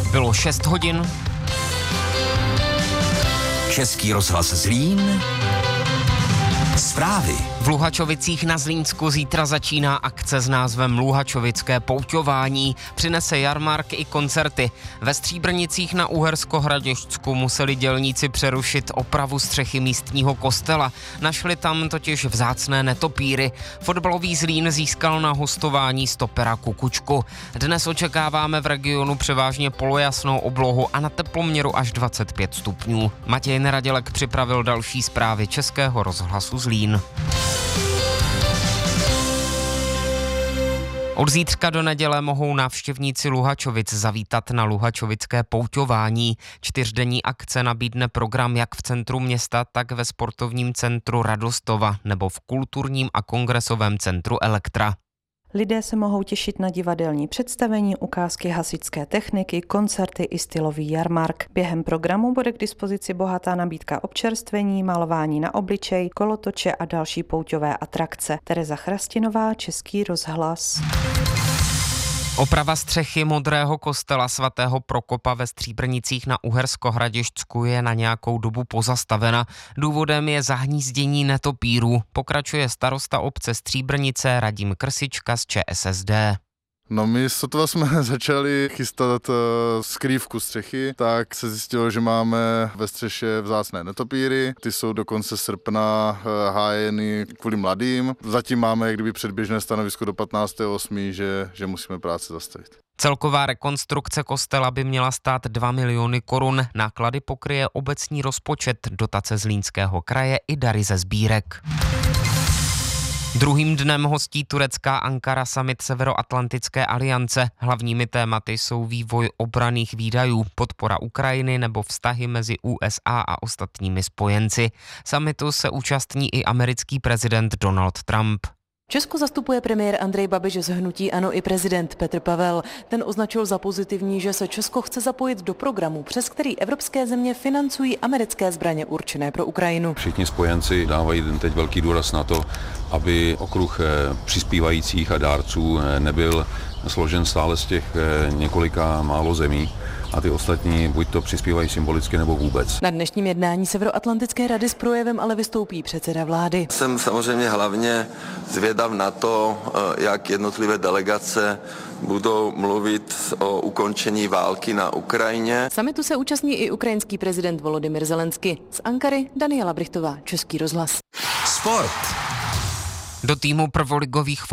Bylo 6 hodin. Český rozhlas Zlín. Zprávy. V Luhačovicích na Zlínsku zítra začíná akce s názvem Luhačovické pouťování. Přinese jarmark i koncerty. Ve Stříbrnicích na Uhersko-Hradišťsku museli dělníci přerušit opravu střechy místního kostela. Našli tam totiž vzácné netopíry. Fotbalový Zlín získal na hostování stopera Kukučku. Dnes očekáváme v regionu převážně polojasnou oblohu a na teploměru až 25 stupňů. Matěj Neradělek připravil další zprávy Českého rozhlasu Zlín. Od zítřka do neděle mohou návštěvníci Luhačovic zavítat na luhačovické pouťování. 4denní akce nabídne program jak v centru města, tak ve sportovním centru Radostova nebo v kulturním a kongresovém centru Elektra. Lidé se mohou těšit na divadelní představení, ukázky hasičské techniky, koncerty i stylový jarmark. Během programu bude k dispozici bohatá nabídka občerstvení, malování na obličej, kolotoče a další pouťové atrakce. Tereza Chrastinová, Český rozhlas. Oprava střechy modrého kostela svatého Prokopa ve Stříbrnicích na Uhersko-Hradišťsku je na nějakou dobu pozastavena. Důvodem je zahnízdění netopírů. Pokračuje starosta obce Stříbrnice Radim Krsička z ČSSD. No my sotva jsme začali chystat skrývku střechy, tak se zjistilo, že máme ve střeše vzácné netopíry. Ty jsou do konce srpna hájeny kvůli mladým. Zatím máme jak kdyby předběžné stanovisko do 15.8., že musíme práci zastavit. Celková rekonstrukce kostela by měla stát 2 miliony korun. Náklady pokryje obecní rozpočet, dotace Zlínského kraje i dary ze sbírek. Druhým dnem hostí turecká Ankara summit Severoatlantické aliance. Hlavními tématy jsou vývoj obranných výdajů, podpora Ukrajiny nebo vztahy mezi USA a ostatními spojenci. Summitu se účastní i americký prezident Donald Trump. Česko zastupuje premiér Andrej Babiš z hnutí ANO i prezident Petr Pavel. Ten označil za pozitivní, že se Česko chce zapojit do programu, přes který evropské země financují americké zbraně určené pro Ukrajinu. Všichni spojenci dávají teď velký důraz na to, aby okruh přispívajících a dárců nebyl složen stále z těch několika málo zemí. A ty ostatní buď to přispívají symbolicky nebo vůbec. Na dnešním jednání Severoatlantické rady s projevem ale vystoupí předseda vlády. Jsem samozřejmě hlavně zvědav na to, jak jednotlivé delegace budou mluvit o ukončení války na Ukrajině. Summitu se účastní i ukrajinský prezident Volodymyr Zelensky. Z Ankary Daniela Brichtová, Český rozhlas. Sport. Do týmu prvoligových